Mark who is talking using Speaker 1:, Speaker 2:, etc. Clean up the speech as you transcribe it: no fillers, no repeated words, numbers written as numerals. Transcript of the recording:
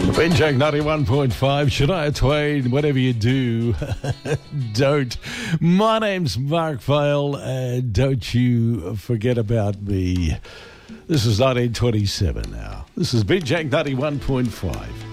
Speaker 1: Ben Jack 91.5, Shania Twain, whatever you do, don't. My name's Mark Vale, and don't you forget about me. This is 1927 now. This is Ben Jack 91.5.